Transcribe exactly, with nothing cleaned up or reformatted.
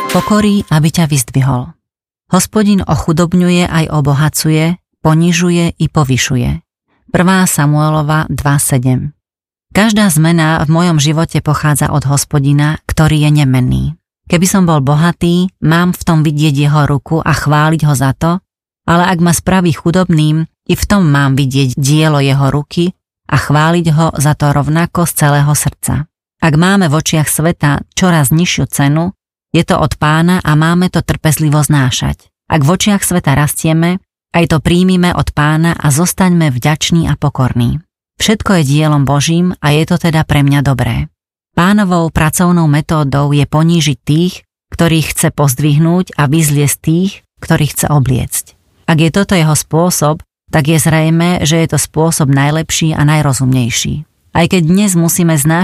Pokorí, aby ťa vyzdvihol. Hospodin ochudobňuje aj obohacuje, ponižuje i povyšuje. prvá Samuelova dva sedem. Každá zmena v mojom živote pochádza od Hospodina, ktorý je nemenný. Keby som bol bohatý, mám v tom vidieť jeho ruku a chváliť ho za to, ale ak ma spraví chudobným, i v tom mám vidieť dielo jeho ruky a chváliť ho za to rovnako z celého srdca. Ak máme v očiach sveta čoraz nižšiu cenu, je to od Pána a máme to trpezlivo znášať. Ak v očiach sveta rastieme, aj to príjmime od Pána a zostaňme vďační a pokorní. Všetko je dielom Božím a je to teda pre mňa dobré. Pánovou pracovnou metódou je ponížiť tých, ktorých chce pozdvihnúť a vyzliesť tých, ktorých chce obliecť. Ak je toto jeho spôsob, tak je zrejmé, že je to spôsob najlepší a najrozumnejší. Aj keď dnes musíme znášať